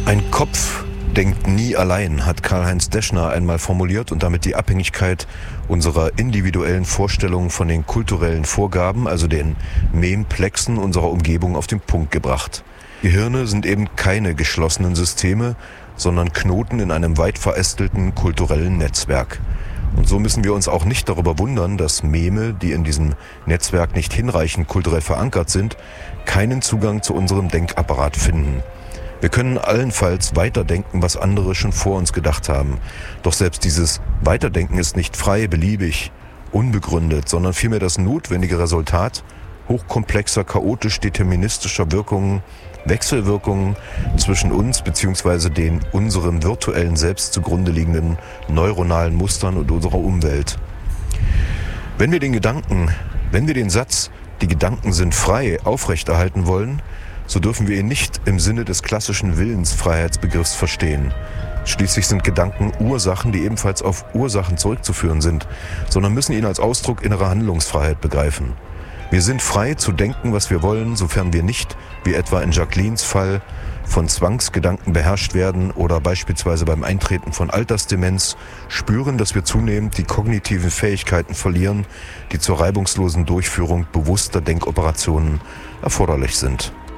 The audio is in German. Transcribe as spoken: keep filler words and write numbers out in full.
Ein Kopf denkt nie allein, hat Karl-Heinz Deschner einmal formuliert und damit die Abhängigkeit unserer individuellen Vorstellungen von den kulturellen Vorgaben, also den Memplexen unserer Umgebung, auf den Punkt gebracht. Gehirne sind eben keine geschlossenen Systeme, sondern Knoten in einem weit verästelten kulturellen Netzwerk. Und so müssen wir uns auch nicht darüber wundern, dass Meme, die in diesem Netzwerk nicht hinreichend kulturell verankert sind, keinen Zugang zu unserem Denkapparat finden. Wir können allenfalls weiterdenken, was andere schon vor uns gedacht haben. Doch selbst dieses Weiterdenken ist nicht frei, beliebig, unbegründet, sondern vielmehr das notwendige Resultat hochkomplexer, chaotisch-deterministischer Wirkungen, Wechselwirkungen zwischen uns bzw. den unserem virtuellen Selbst zugrunde liegenden neuronalen Mustern und unserer Umwelt. Wenn wir den Gedanken, wenn wir den Satz, die Gedanken sind frei, aufrechterhalten wollen, so dürfen wir ihn nicht im Sinne des klassischen Willensfreiheitsbegriffs verstehen. Schließlich sind Gedanken Ursachen, die ebenfalls auf Ursachen zurückzuführen sind, sondern müssen ihn als Ausdruck innerer Handlungsfreiheit begreifen. Wir sind frei zu denken, was wir wollen, sofern wir nicht, wie etwa in Jacquelines Fall, von Zwangsgedanken beherrscht werden oder beispielsweise beim Eintreten von Altersdemenz spüren, dass wir zunehmend die kognitiven Fähigkeiten verlieren, die zur reibungslosen Durchführung bewusster Denkoperationen erforderlich sind.